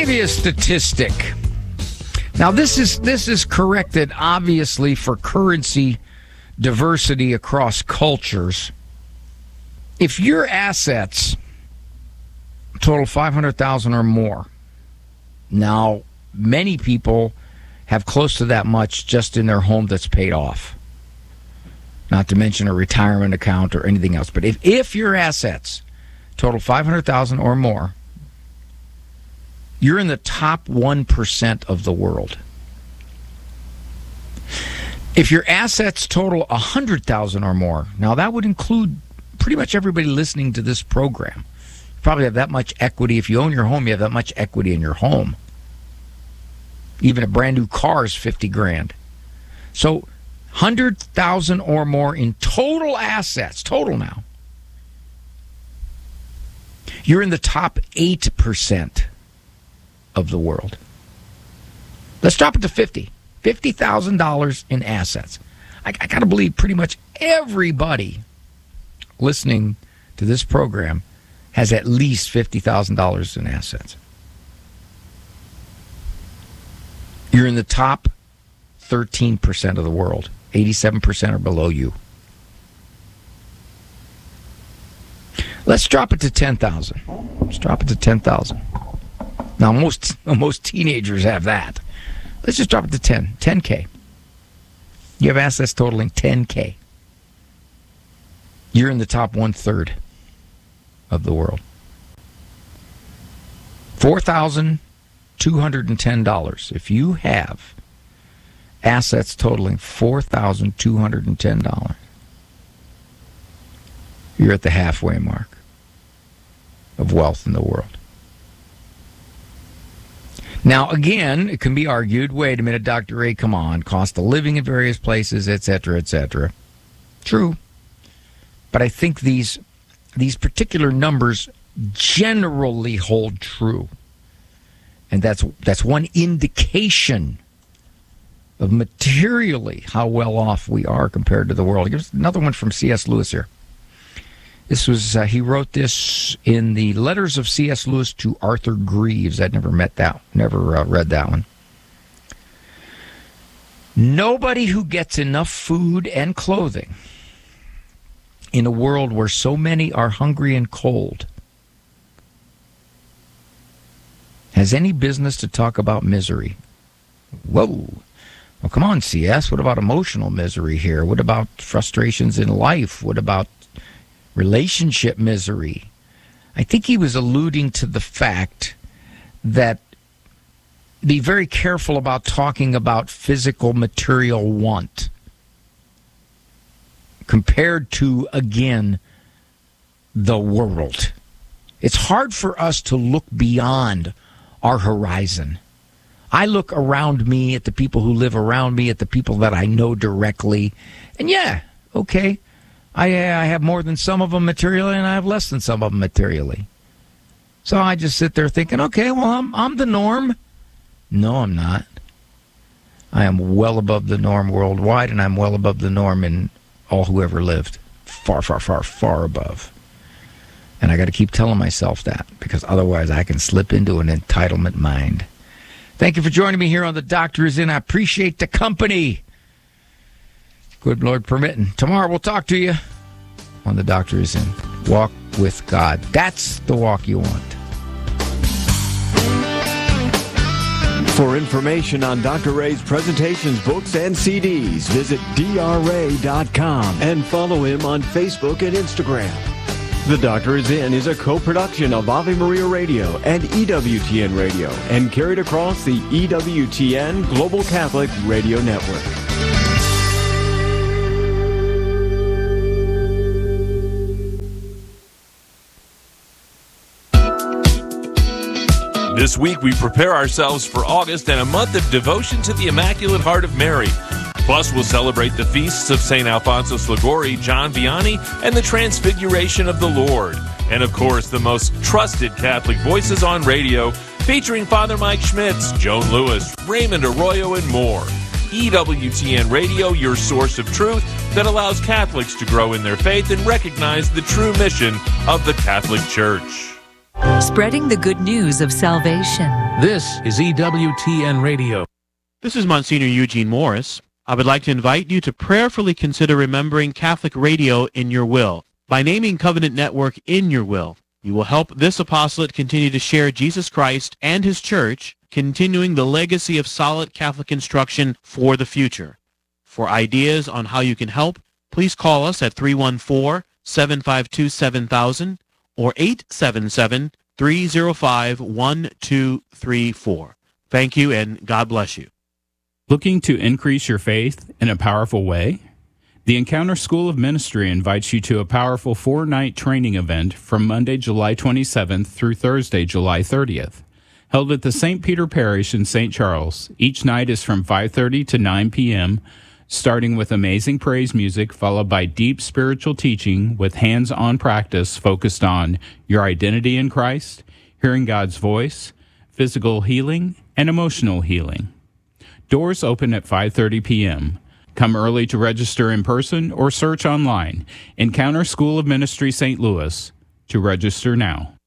give you a statistic. Now, this is corrected, obviously, for currency diversity across cultures. If your assets total $500,000 or more, now many people have close to that much just in their home that's paid off, not to mention a retirement account or anything else. But if your assets total $500,000 or more, you're in the top 1% of the world. If your assets total $100,000 or more, now that would include pretty much everybody listening to this program. You probably have that much equity. If you own your home, you have that much equity in your home. Even a brand new car is $50,000. So 100,000 or more in total assets, total now. You're in the top 8% of the world. Let's drop it to 50. $50,000 in assets. I got to believe pretty much everybody listening to this program has at least $50,000 in assets. You're in the top 13% of the world. 87% are below you. Let's drop it to 10,000. Let's drop it to 10,000. Now, most teenagers have that. Let's just drop it to 10K. You have assets totaling 10K. You're in the top 1/3 of the world. $4,210. If you have assets totaling $4,210, you're at the halfway mark of wealth in the world. Now, again, it can be argued, wait a minute, Dr. Ray, come on, cost of living in various places, etc., etc. True. But I think these particular numbers generally hold true. And that's one indication of materially how well off we are compared to the world. Here's another one from C.S. Lewis here. This was he wrote this in the Letters of C.S. Lewis to Arthur Greeves. I'd never read that one. Nobody who gets enough food and clothing in a world where so many are hungry and cold has any business to talk about misery. Whoa. Well, come on, C.S. What about emotional misery here? What about frustrations in life? What about relationship misery? I think he was alluding to the fact that be very careful about talking about physical material want compared to, again, the world. It's hard for us to look beyond our horizon. I look around me at the people who live around me, at the people that I know directly, and yeah, okay, I have more than some of them materially, and I have less than some of them materially. So I just sit there thinking, okay, well, I'm the norm. No, I'm not. I am well above the norm worldwide, and I'm well above the norm in all who ever lived. Far, far, far, far above. And I got to keep telling myself that, because otherwise I can slip into an entitlement mind. Thank you for joining me here on The Doctor Is In. I appreciate the company. Good Lord permitting. Tomorrow we'll talk to you on The Doctor Is In. Walk with God. That's the walk you want. For information on Dr. Ray's presentations, books, and CDs, visit drray.com and follow him on Facebook and Instagram. The Doctor Is In is a co-production of Ave Maria Radio and EWTN Radio and carried across the EWTN Global Catholic Radio Network. This week, we prepare ourselves for August and a month of devotion to the Immaculate Heart of Mary. Plus, we'll celebrate the feasts of St. Alphonsus Liguori, John Vianney, and the Transfiguration of the Lord. And, of course, the most trusted Catholic voices on radio, featuring Father Mike Schmitz, Joan Lewis, Raymond Arroyo, and more. EWTN Radio, your source of truth that allows Catholics to grow in their faith and recognize the true mission of the Catholic Church. Spreading the good news of salvation. This is EWTN Radio. This is Monsignor Eugene Morris. I would like to invite you to prayerfully consider remembering Catholic radio in your will. By naming Covenant Network in your will, you will help this apostolate continue to share Jesus Christ and His Church, continuing the legacy of solid Catholic instruction for the future. For ideas on how you can help, please call us at 314-752-7000 or 877-305-1234. Thank you, and God bless you. Looking to increase your faith in a powerful way? The Encounter School of Ministry invites you to a powerful 4-night training event from Monday, July 27th through Thursday, July 30th. Held at the St. Peter Parish in St. Charles, each night is from 5:30 to 9 p.m., starting with amazing praise music, followed by deep spiritual teaching with hands-on practice focused on your identity in Christ, hearing God's voice, physical healing, and emotional healing. Doors open at 5:30 p.m. Come early to register in person or search online. Encounter School of Ministry St. Louis to register now.